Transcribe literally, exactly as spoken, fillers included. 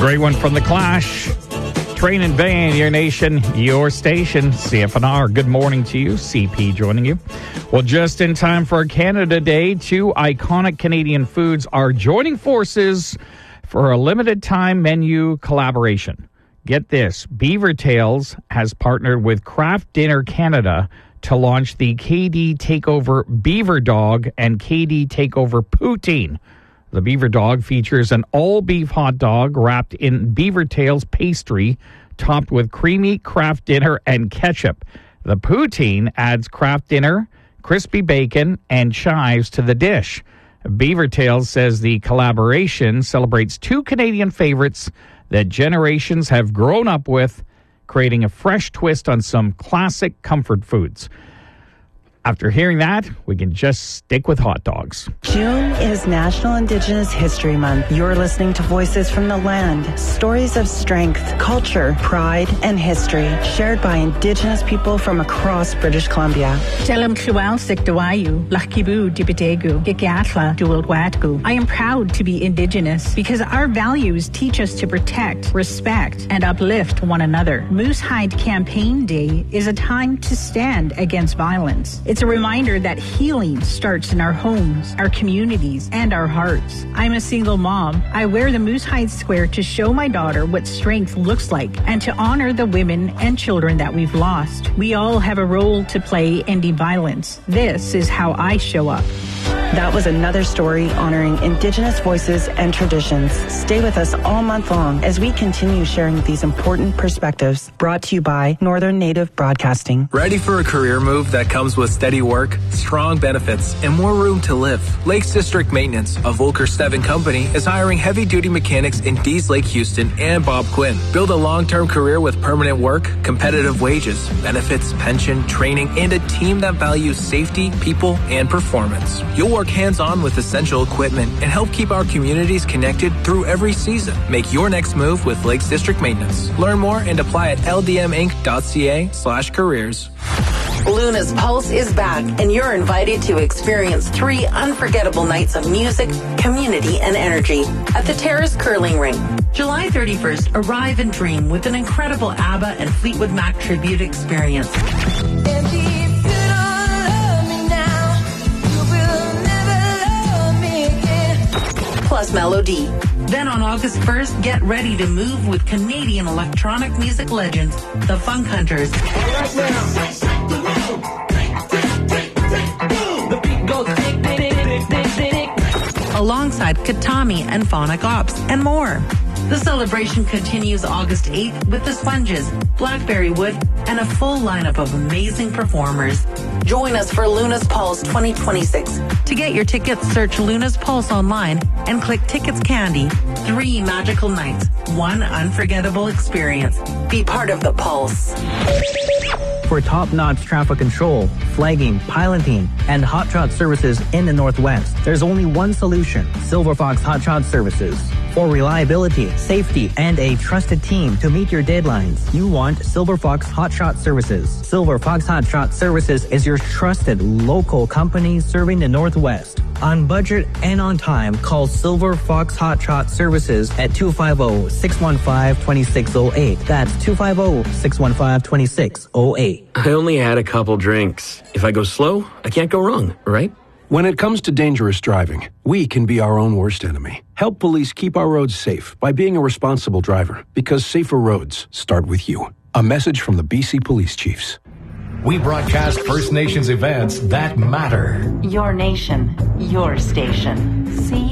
great one from The Clash. Train in Vain, your nation, your station, C F N R. Good morning to you. C P joining you. Well, just in time for Canada Day, two iconic Canadian foods are joining forces for a limited time menu collaboration. Get this, Beaver Tails has partnered with Kraft Dinner Canada to launch the K D Takeover Beaver Dog and K D Takeover Poutine. The Beaver Dog features an all-beef hot dog wrapped in Beaver Tails pastry, topped with creamy Kraft Dinner and ketchup. The Poutine adds Kraft Dinner, crispy bacon, and chives to the dish. Beaver Tails says the collaboration celebrates two Canadian favorites that generations have grown up with, creating a fresh twist on some classic comfort foods. After hearing that, we can just stick with hot dogs. June is National Indigenous History Month. You're listening to Voices from the Land, stories of strength, culture, pride, and history shared by Indigenous people from across British Columbia. I am proud to be Indigenous because our values teach us to protect, respect, and uplift one another. Moosehide Campaign Day is a time to stand against violence. It's a reminder that healing starts in our homes, our communities, and our hearts. I'm a single mom. I wear the Moosehide Square to show my daughter what strength looks like and to honor the women and children that we've lost. We all have a role to play ending violence. This is how I show up. That was another story honoring Indigenous voices and traditions. Stay with us all month long as we continue sharing these important perspectives. Brought to you by Northern Native Broadcasting. Ready for a career move that comes with steady work, strong benefits, and more room to live? Lakes District Maintenance, a Volker Steven company, is hiring heavy-duty mechanics in Dees Lake, Houston, and Bob Quinn. Build a long-term career with permanent work, competitive wages, benefits, pension, training, and a team that values safety, people, and performance. You'll work hands-on with essential equipment and help keep our communities connected through every season. Make your next move with Lakes District Maintenance. Learn more and apply at l d m inc dot c a slash careers. Luna's Pulse is back, and you're invited to experience three unforgettable nights of music, community, and energy at the Terrace Curling Rink. July thirty-first, arrive and dream with an incredible ABBA and Fleetwood Mac tribute experience. Plus Melody. Then on August first, get ready to move with Canadian electronic music legends, the Funk Hunters. Alongside Katami and Phonic Ops and more. The celebration continues August eighth with the Sponges, Blackberry Wood, and a full lineup of amazing performers. Join us for Luna's Pulse twenty twenty-six. To get your tickets, search Luna's Pulse online and click Tickets Candy. Three magical nights, one unforgettable experience. Be part of the Pulse. For top-notch traffic control, flagging, piloting, and hot shot services in the Northwest, there's only one solution: Silver Fox Hot Shot Services. For reliability, safety, and a trusted team to meet your deadlines, you want Silver Fox Hot Shot Services. Silver Fox Hot Shot Services is your trusted local company serving the Northwest. On budget and on time, call Silver Fox Hot Shot Services at two five zero, six one five, two six zero eight. That's two five zero, six one five, two six zero eight. I only had a couple drinks. If I go slow, I can't go wrong, right? When it comes to dangerous driving, we can be our own worst enemy. Help police keep our roads safe by being a responsible driver, because safer roads start with you. A message from the B C Police Chiefs. We broadcast First Nations events that matter. Your nation, your station. C